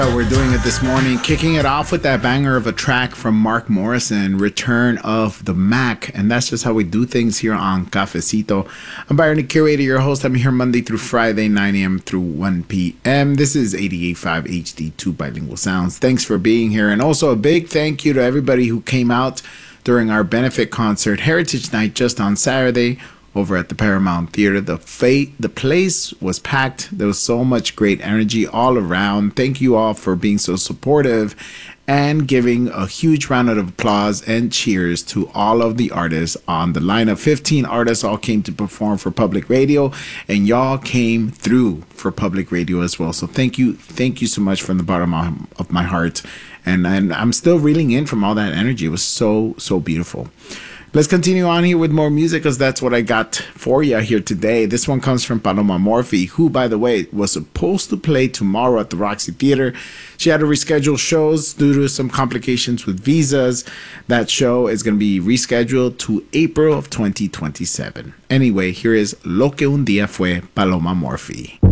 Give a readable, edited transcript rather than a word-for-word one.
We're doing it this morning, kicking it off with that banger of a track from Mark Morrison, Return of the Mac. And that's just how we do things here on Cafecito. I'm Byron, the curator, your host. I'm here Monday through Friday, 9 a.m. through 1 p.m. This is 88.5 HD2 Bilingual Sounds. Thanks for being here. And also a big thank you to everybody who came out during our benefit concert, Heritage Night, just on Saturday over at the Paramount Theater. The place was packed. There was so much great energy all around. Thank you all for being so supportive and giving a huge round of applause and cheers to all of the artists on the lineup. 15 artists all came to perform for public radio, and y'all came through for public radio as well. So thank you so much from the bottom of my heart. And I'm still reeling in from all that energy. It was so beautiful. Let's continue on here with more music, because that's what I got for you here today. This one comes from Paloma Morphy, who, by the way, was supposed to play tomorrow at the Roxy Theater. She had to reschedule shows due to some complications with visas. That show is going to be rescheduled to April of 2027. Anyway, here is Lo que un día fue, Paloma Morphy.